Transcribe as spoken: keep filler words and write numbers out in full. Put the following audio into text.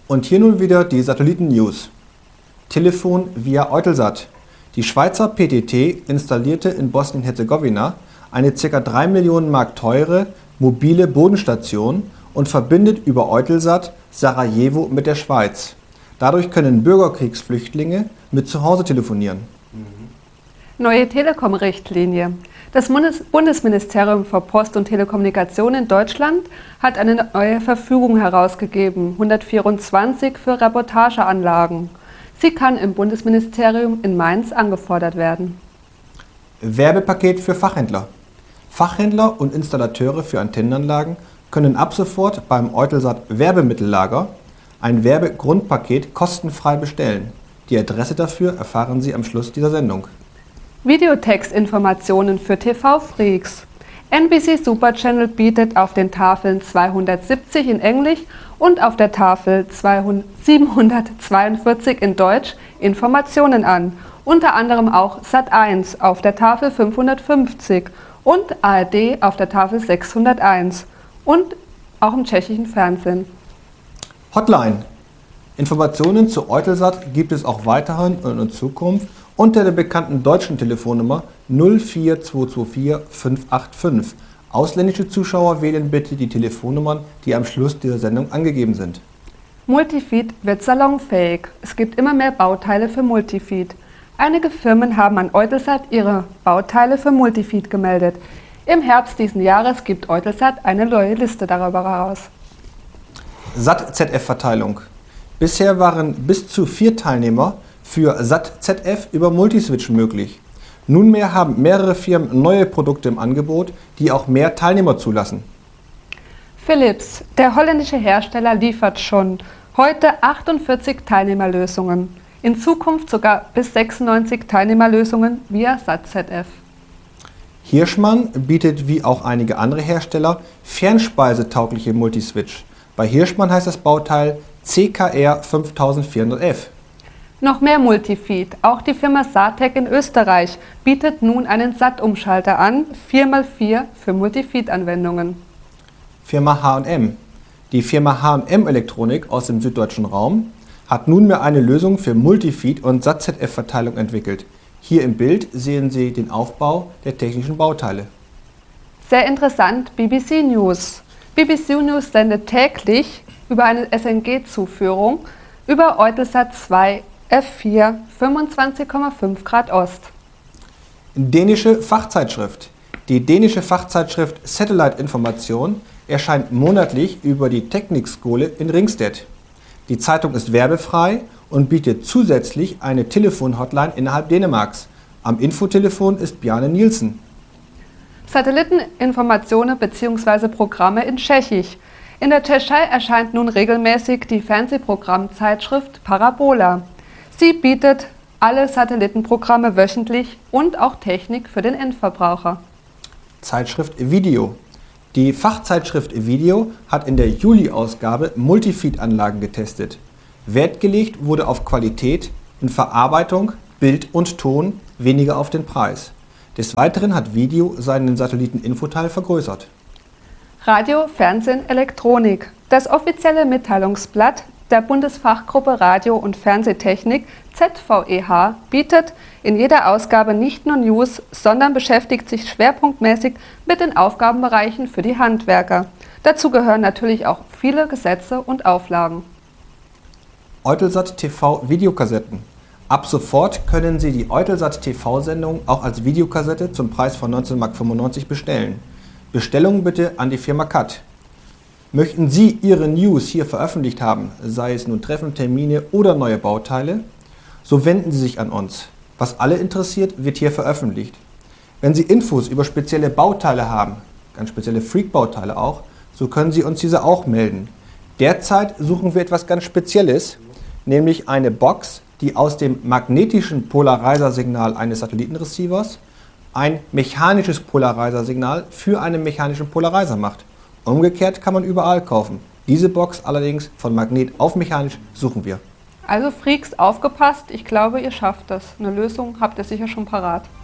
Und hier nun wieder die Satelliten-News. Telefon via Eutelsat. Die Schweizer P T T installierte in Bosnien-Herzegowina eine ca. drei Millionen Mark teure mobile Bodenstation und verbindet über Eutelsat Sarajevo mit der Schweiz. Dadurch können Bürgerkriegsflüchtlinge mit zu Hause telefonieren. Neue Telekom-Richtlinie. Das Bundes- Bundesministerium für Post und Telekommunikation in Deutschland hat eine neue Verfügung herausgegeben, hundertvierundzwanzig für Reportageanlagen. Sie kann im Bundesministerium in Mainz angefordert werden. Werbepaket für Fachhändler. Fachhändler und Installateure für Antennenanlagen können ab sofort beim Eutelsat Werbemittellager ein Werbegrundpaket kostenfrei bestellen. Die Adresse dafür erfahren Sie am Schluss dieser Sendung. Videotextinformationen für T V-Freaks. N B C Super Channel bietet auf den Tafeln zweihundertsiebzig in Englisch und auf der Tafel siebenhundertzweiundvierzig in Deutsch Informationen an. Unter anderem auch Sat eins auf der Tafel fünfhundertfünfzig und A R D auf der Tafel sechshunderteins und auch im tschechischen Fernsehen. Hotline. Informationen zu Eutelsat gibt es auch weiterhin und in Zukunft unter der bekannten deutschen Telefonnummer null vier zwei zwei vier fünf acht fünf. Ausländische Zuschauer wählen bitte die Telefonnummern, die am Schluss dieser Sendung angegeben sind. Multifeed wird salonfähig. Es gibt immer mehr Bauteile für Multifeed. Einige Firmen haben an Eutelsat ihre Bauteile für Multifeed gemeldet. Im Herbst diesen Jahres gibt Eutelsat eine neue Liste darüber heraus. Sat-Z F-Verteilung. Bisher waren bis zu vier Teilnehmer für Sat-Z F über Multiswitch möglich. Nunmehr haben mehrere Firmen neue Produkte im Angebot, die auch mehr Teilnehmer zulassen. Philips, der holländische Hersteller, liefert schon heute achtundvierzig Teilnehmerlösungen. In Zukunft sogar bis sechsundneunzig Teilnehmerlösungen via Sat-Z F. Hirschmann bietet wie auch einige andere Hersteller fernspeisetauliche Multiswitch. Bei Hirschmann heißt das Bauteil C K R fünftausendvierhundert F. Noch mehr Multifeed. Auch die Firma Satec in Österreich bietet nun einen S A T-Umschalter an, vier mal vier für Multifeed-Anwendungen. Firma H und M. Die Firma H und M Elektronik aus dem süddeutschen Raum hat nunmehr eine Lösung für Multifeed und Sat-Z F-Verteilung entwickelt. Hier im Bild sehen Sie den Aufbau der technischen Bauteile. Sehr interessant, B B C News. B B C News sendet täglich über eine S N G-Zuführung über Eutelsat zwei F vier fünfundzwanzig Komma fünf Grad Ost. Dänische Fachzeitschrift. Die dänische Fachzeitschrift Satellite Information erscheint monatlich über die Teknikskole in Ringsted. Die Zeitung ist werbefrei und bietet zusätzlich eine Telefonhotline innerhalb Dänemarks. Am Infotelefon ist Bjarne Nielsen. Satelliteninformationen bzw. Programme in Tschechisch. In der Tschechei erscheint nun regelmäßig die Fernsehprogrammzeitschrift Parabola. Sie bietet alle Satellitenprogramme wöchentlich und auch Technik für den Endverbraucher. Zeitschrift Video. Die Fachzeitschrift Video hat in der Juli-Ausgabe Multifeed-Anlagen getestet. Wert gelegt wurde auf Qualität in Verarbeitung, Bild und Ton, weniger auf den Preis. Des Weiteren hat Video seinen Satelliten-Infoteil vergrößert. Radio, Fernsehen, Elektronik. Das offizielle Mitteilungsblatt der Bundesfachgruppe Radio- und Fernsehtechnik Z V E H bietet in jeder Ausgabe nicht nur News, sondern beschäftigt sich schwerpunktmäßig mit den Aufgabenbereichen für die Handwerker. Dazu gehören natürlich auch viele Gesetze und Auflagen. Eutelsat T V Videokassetten. Ab sofort können Sie die Eutelsat T V-Sendung auch als Videokassette zum Preis von neunzehn Mark fünfundneunzig bestellen. Bestellung bitte an die Firma Cut. Möchten Sie Ihre News hier veröffentlicht haben, sei es nun Treffen, Termine oder neue Bauteile, so wenden Sie sich an uns. Was alle interessiert, wird hier veröffentlicht. Wenn Sie Infos über spezielle Bauteile haben, ganz spezielle Freak-Bauteile auch, so können Sie uns diese auch melden. Derzeit suchen wir etwas ganz Spezielles, nämlich eine Box, die aus dem magnetischen Polarizer-Signal eines Satellitenreceivers ein mechanisches Polarizer-Signal für einen mechanischen Polarizer macht. Umgekehrt kann man überall kaufen. Diese Box allerdings von Magnet auf mechanisch suchen wir. Also Freaks, aufgepasst, ich glaube, ihr schafft das. Eine Lösung habt ihr sicher schon parat.